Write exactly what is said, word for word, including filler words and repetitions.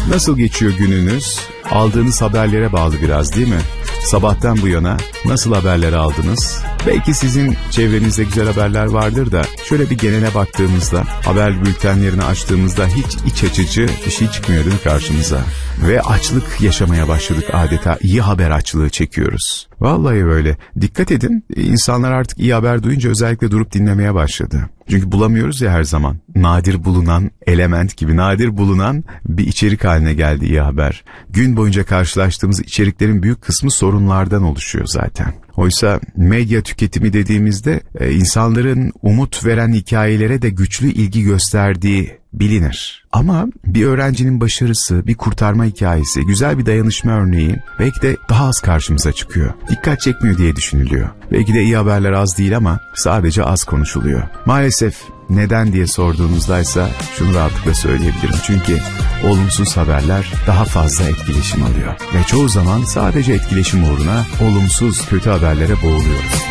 Nasıl geçiyor gününüz? Aldığınız haberlere bağlı biraz, değil mi? Sabahtan bu yana nasıl haberler aldınız? Belki sizin çevrenizde güzel haberler vardır da şöyle bir genele baktığımızda, haber bültenlerini açtığımızda hiç iç açıcı bir şey çıkmıyor değil mi karşımıza? Ve açlık yaşamaya başladık adeta. İyi haber açlığı çekiyoruz. Vallahi böyle. Dikkat edin, insanlar artık iyi haber duyunca özellikle durup dinlemeye başladı. Çünkü bulamıyoruz ya her zaman. Nadir bulunan element gibi nadir bulunan bir içerik haline geldi iyi haber. Gün boyunca karşılaştığımız içeriklerin büyük kısmı sorunlardan oluşuyor zaten. Oysa medya tüketimi dediğimizde e, insanların umut veren hikayelere de güçlü ilgi gösterdiği bilinir. Ama bir öğrencinin başarısı, bir kurtarma hikayesi, güzel bir dayanışma örneği belki de daha az karşımıza çıkıyor. Dikkat çekmiyor diye düşünülüyor. Belki de iyi haberler az değil ama sadece az konuşuluyor. Maalesef neden diye sorduğumuzdaysa şunu rahatlıkla söyleyebilirim. Çünkü olumsuz haberler daha fazla etkileşim alıyor. Ve çoğu zaman sadece etkileşim uğruna olumsuz kötü haberlere boğuluyoruz.